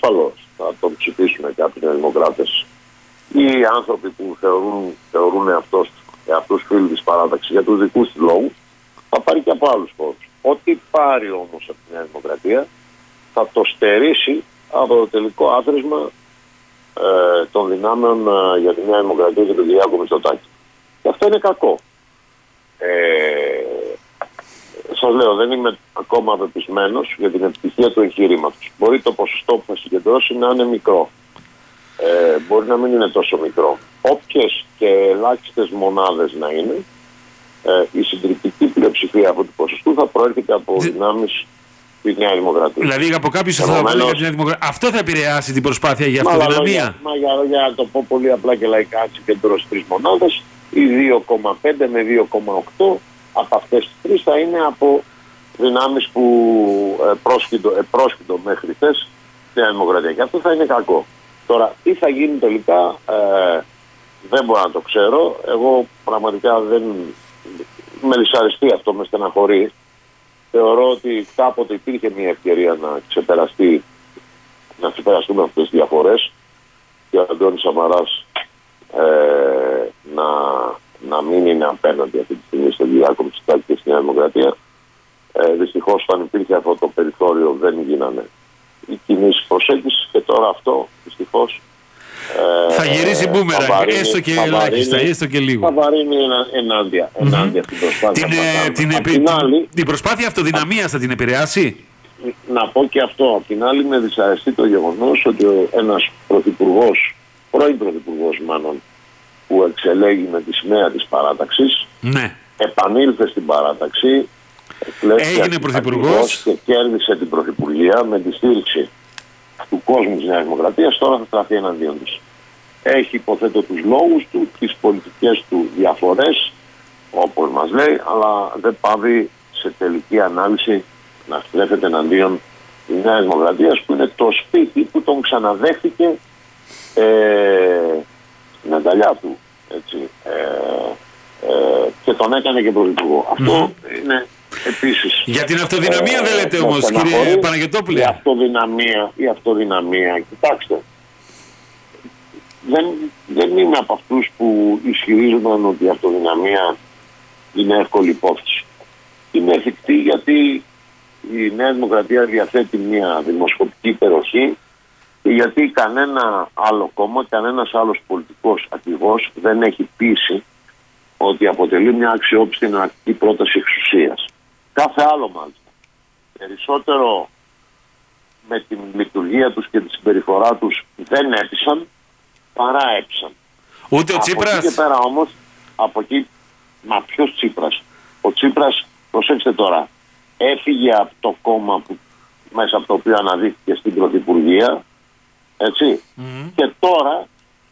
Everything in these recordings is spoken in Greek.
ασφαλώς θα τον ψηφίσουν κάποιοι δημοκράτες ή άνθρωποι που θεωρούν αυτούς φίλοι της παράταξης για τους δικούς τους λόγους, θα πάρει και από άλλους χώρους. Ό,τι πάρει όμως από τη Νέα Δημοκρατία θα το στερήσει από το τελικό άθροισμα των δυνάμεων για τη Νέα Δημοκρατία και τον Κυριάκο Μητσοτάκη. Και αυτό είναι κακό. Σας λέω, δεν είμαι ακόμα πεπισμένος για την επιτυχία του εγχειρήματος. Μπορεί το ποσοστό που θα συγκεντρώσει να είναι μικρό. Μπορεί να μην είναι τόσο μικρό. Όποιες και ελάχιστες μονάδες να είναι, η συντριπτική πλειοψηφία αυτού του ποσοστού θα προέρχεται από δυνάμεις της Νέας Δημοκρατίας. Δηλαδή από κάποιους θα βάλει για τη Νέα Δημοκρατία. Αυτό θα επηρεάσει την προσπάθεια για αυτοδυναμία. Για να το πω πολύ απλά και λαϊκά, συγκεντρώσει 3 μονάδες, ή 2,5 με 2,8 από αυτές τις 3 θα είναι από δυνάμεις που πρόσκυντο μέχρι χθες στη Νέα Δημοκρατία. Και αυτό θα είναι κακό. Τώρα, τι θα γίνει τελικά, δεν μπορώ να το ξέρω. Εγώ πραγματικά δεν με δυσαρεστεί αυτό, με στεναχωρεί. Θεωρώ ότι κάποτε υπήρχε μια ευκαιρία να ξεπεραστούμε αυτές τις διαφορές και ο Αντώνης Σαμαράς να μην είναι απέναντι αυτή τη στιγμή στον Κυριάκο Μητσοτάκη και στη Νέα Δημοκρατία. Δυστυχώς, όταν υπήρχε αυτό το περιθώριο, δεν γίνανε οι κινήσεις προσέγγισης και τώρα αυτό δυστυχώς θα γυρίσει μπούμερα, έστω και ελάχιστα, έστω και λίγο. Θα βαρύνει ενάντια στην προσπάθεια. Την προσπάθεια αυτοδυναμίας θα την επηρεάσει. Να πω και αυτό. Απ' την άλλη, με δυσαρεστεί το γεγονός ότι ένας πρώην πρωθυπουργός μάλλον, που εξελέγει με τη σημαία της παράταξης, επανήλθε στην παράταξη, έγινε πρωθυπουργός και κέρδισε την πρωθυπουργία με τη στήριξη του κόσμου της Νέας Δημοκρατίας. Τώρα θα στραφεί εναντίον της. Έχει, υποθέτω, τους λόγους του, τις πολιτικές του διαφορές, όπως μας λέει, αλλά δεν πάβει σε τελική ανάλυση να στρέφεται εναντίον της Νέας Δημοκρατίας, που είναι το σπίτι που τον ξαναδέχτηκε στην αγκαλιά του, έτσι, και τον έκανε και πρωθυπουργό. Αυτό είναι επίσης. Για την αυτοδυναμία δεν λέτε όμως, κύριε Παναγιωτόπουλε. Η αυτοδυναμία, κοιτάξτε, δεν είμαι από αυτούς που ισχυρίζονταν ότι η αυτοδυναμία είναι εύκολη υπόθεση. Είναι εφικτή γιατί η Νέα Δημοκρατία διαθέτει μια δημοσκοπική υπεροχή και γιατί κανένα άλλο κόμμα, κανένας άλλος πολιτικός ακριβώς δεν έχει πείσει ότι αποτελεί μια αξιόπιστη εναλλακτική πρόταση εξουσίας. Κάθε άλλο μάλιστα. Περισσότερο με την λειτουργία τους και τη συμπεριφορά τους δεν έπεισαν παρά έπεισαν. Ούτε ο Τσίπρας. Από εκεί και πέρα όμως, μα ποιος Τσίπρας? Ο Τσίπρας, προσέξτε τώρα, έφυγε από το κόμμα μέσα από το οποίο αναδείχθηκε στην πρωθυπουργία, έτσι, και τώρα,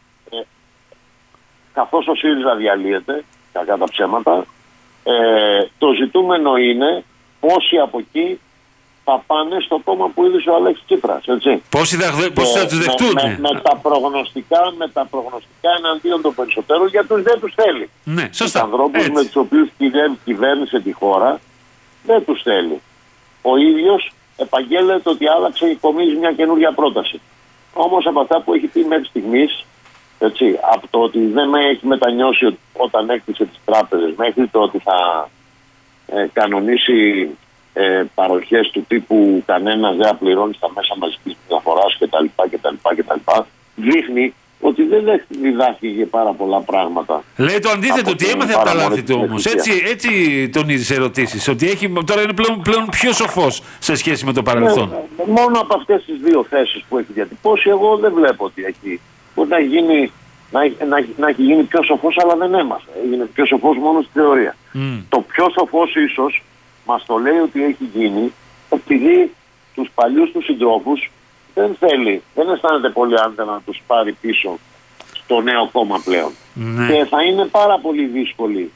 καθώς ο ΣΥΡΙΖΑ διαλύεται, κακά τα ψέματα, το ζητούμενο είναι πόσοι από εκεί θα πάνε στο κόμμα που είδε ο Αλέξης Τσίπρας, έτσι. Πόσοι θα τους δεχτούν. Με τα προγνωστικά εναντίον των περισσότερων, γιατί δεν τους θέλει. Ναι, σωστά. Τους ανθρώπους με τους οποίους κυβέρνησε τη χώρα δεν τους θέλει. Ο ίδιος επαγγέλλεται ότι άλλαξε ή κομίζει μια καινούργια πρόταση. Όμως από αυτά που έχει πει μέχρι στιγμής, έτσι, από το ότι δεν με έχει μετανιώσει όταν έκτισε τις τράπεζες, μέχρι το ότι θα κανονίσει παροχές του τύπου κανένας δεν θα πληρώνει στα μέσα μαζικής μεταφοράς κτλ. Δείχνει ότι δεν διδάσκει πάρα πολλά πράγματα. Λέει το αντίθετο, ότι έμαθε από τα λάθη του όμως. Έτσι τονίζει σε ερωτήσεις, ότι τώρα είναι πλέον πιο σοφός σε σχέση με το παρελθόν. Μόνο από αυτές τις δύο θέσεις που έχει διατυπώσει, εγώ δεν βλέπω ότι έχει. Μπορεί να έχει γίνει πιο σοφός, αλλά δεν έμαθε. Έγινε πιο σοφός μόνο στη θεωρία. Το πιο σοφός ίσως μας το λέει ότι έχει γίνει επειδή τους παλιούς του συντρόφους δεν αισθάνεται πολύ άντε να τους πάρει πίσω στο νέο κόμμα πλέον. Και θα είναι πάρα πολύ δύσκολη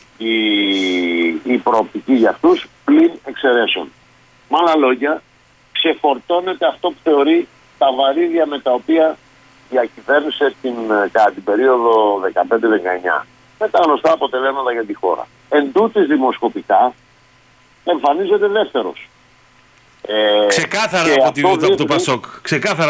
η προοπτική για αυτούς πλην εξαιρέσεων. Με άλλα λόγια, ξεφορτώνεται αυτό που θεωρεί τα βαρύδια με τα οποία διακυβέρνησε κατά την περίοδο 15-19 με τα γνωστά αποτελέσματα για τη χώρα. Εν τούτης δημοσκοπικά εμφανίζεται δεύτερος. Ξεκάθαρα από το Πασόκ. Ξεκάθαρα